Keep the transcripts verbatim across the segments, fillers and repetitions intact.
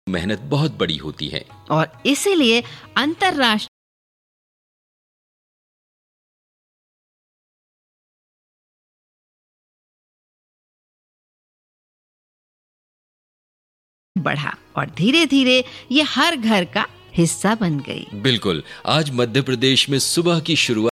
मेहनत बहुत बड़ी होती है और इसीलिए अंतरराष्ट्रीय बढ़ा और धीरे धीरे ये हर घर का हिस्सा बन गई। बिल्कुल। आज मध्य प्रदेश में सुबह की शुरुआत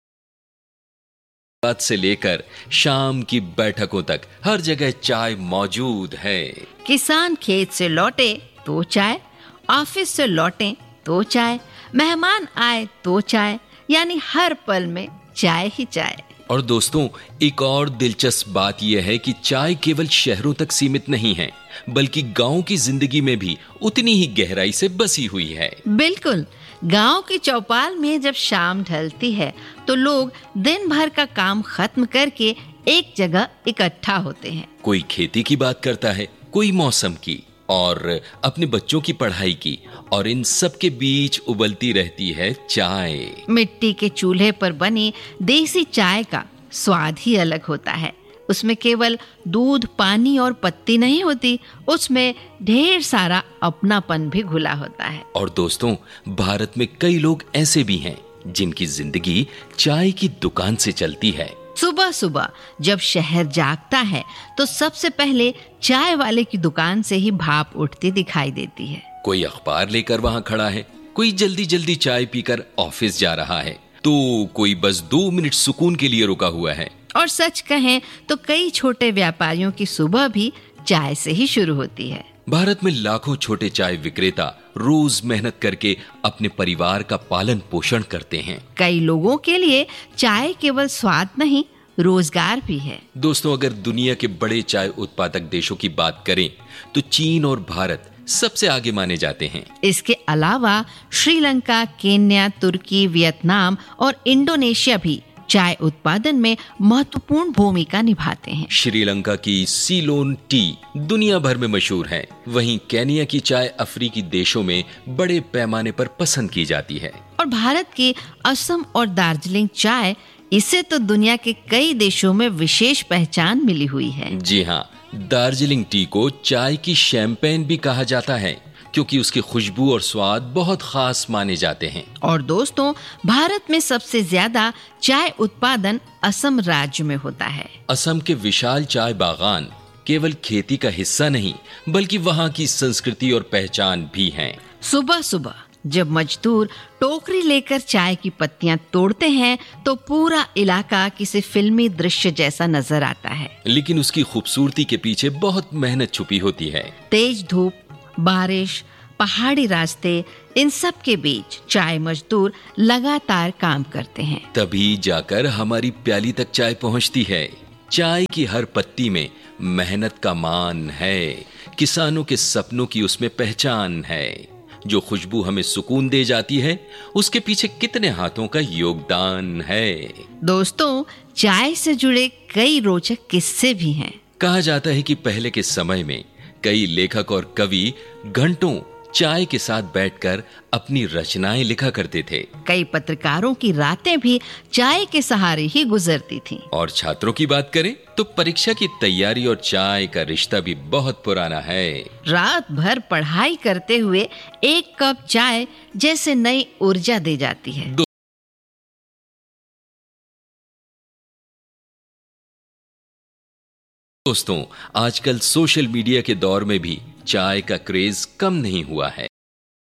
से लेकर शाम की बैठकों तक हर जगह चाय मौजूद है। किसान खेत से लौटे तो चाय, ऑफिस से लौटे तो चाय, मेहमान आए तो चाय, यानी हर पल में चाय ही चाय। और दोस्तों, एक और दिलचस्प बात यह है कि चाय केवल शहरों तक सीमित नहीं है, बल्कि गांव की जिंदगी में भी उतनी ही गहराई से बसी हुई है। बिल्कुल। गांव की चौपाल में जब शाम ढलती है तो लोग दिन भर का काम खत्म करके एक जगह इकट्ठा होते हैं। कोई खेती की बात करता है, कोई मौसम की और अपने बच्चों की पढ़ाई की, और इन सब के बीच उबलती रहती है चाय। मिट्टी के चूल्हे पर बनी देसी चाय का स्वाद ही अलग होता है। उसमें केवल दूध, पानी और पत्ती नहीं होती, उसमें ढेर सारा अपनापन भी घुला होता है। और दोस्तों, भारत में कई लोग ऐसे भी हैं जिनकी जिंदगी चाय की दुकान से चलती है। सुबह सुबह जब शहर जागता है तो सबसे पहले चाय वाले की दुकान से ही भाप उठती दिखाई देती है। कोई अखबार लेकर वहां खड़ा है, कोई जल्दी जल्दी चाय पीकर ऑफिस जा रहा है, तो कोई बस दो मिनट सुकून के लिए रुका हुआ है। और सच कहें तो कई छोटे व्यापारियों की सुबह भी चाय से ही शुरू होती है। भारत में लाखों छोटे चाय विक्रेता रोज मेहनत करके अपने परिवार का पालन पोषण करते हैं। कई लोगों के लिए चाय केवल स्वाद नहीं, रोजगार भी है। दोस्तों, अगर दुनिया के बड़े चाय उत्पादक देशों की बात करें तो चीन और भारत सबसे आगे माने जाते हैं। इसके अलावा श्रीलंका, केन्या, तुर्की, वियतनाम और इंडोनेशिया भी चाय उत्पादन में महत्वपूर्ण भूमिका निभाते हैं। श्रीलंका की सीलोन टी दुनिया भर में मशहूर है। वहीं केन्या की चाय अफ्रीकी देशों में बड़े पैमाने पर पसंद की जाती है। और भारत की असम और दार्जिलिंग चाय, इसे तो दुनिया के कई देशों में विशेष पहचान मिली हुई है। जी हाँ, दार्जिलिंग टी को चाय की शैंपेन भी कहा जाता है, क्योंकि उसकी खुशबू और स्वाद बहुत खास माने जाते हैं। और दोस्तों, भारत में सबसे ज्यादा चाय उत्पादन असम राज्य में होता है। असम के विशाल चाय बागान केवल खेती का हिस्सा नहीं, बल्कि वहाँ की संस्कृति और पहचान भी हैं। सुबह सुबह जब मजदूर टोकरी लेकर चाय की पत्तियां तोड़ते हैं तो पूरा इलाका किसी फिल्मी दृश्य जैसा नजर आता है। लेकिन उसकी खूबसूरती के पीछे बहुत मेहनत छुपी होती है। तेज धूप, बारिश, पहाड़ी रास्ते, इन सब के बीच चाय मजदूर लगातार काम करते हैं। तभी जाकर हमारी प्याली तक चाय पहुंचती है। चाय की हर पत्ती में मेहनत का मान है, किसानों के सपनों की उसमें पहचान है। जो खुशबू हमें सुकून दे जाती है, उसके पीछे कितने हाथों का योगदान है। दोस्तों, चाय से जुड़े कई रोचक किस्से भी हैं। कहा जाता है कि पहले के समय में कई लेखक और कवि घंटों चाय के साथ बैठकर अपनी रचनाएं लिखा करते थे। कई पत्रकारों की रातें भी चाय के सहारे ही गुजरती थीं। और छात्रों की बात करें तो परीक्षा की तैयारी और चाय का रिश्ता भी बहुत पुराना है। रात भर पढ़ाई करते हुए एक कप चाय जैसे नई ऊर्जा दे जाती है। दोस्तों, आजकल सोशल मीडिया के दौर में भी चाय का क्रेज कम नहीं हुआ है।